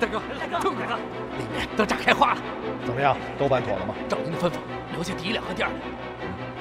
大哥，痛快了，里面都炸开花了。 怎么样，都办妥了吗？ 照您的吩咐，留下第1、2个店儿，